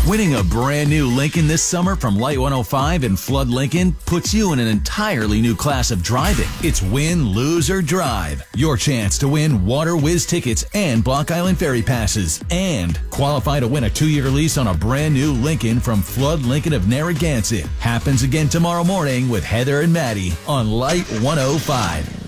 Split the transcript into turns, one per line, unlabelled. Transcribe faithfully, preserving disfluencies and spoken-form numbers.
Winning a brand new Lincoln this summer from Light one oh five and Flood Lincoln puts you in an entirely new class of driving. It's win, lose, or drive. Your chance to win Water Whiz tickets and Block Island Ferry passes. And qualify to win a two-year lease on a brand new Lincoln from Flood Lincoln of Narragansett. Happens again tomorrow morning with Heather and Maddie on Light one oh five.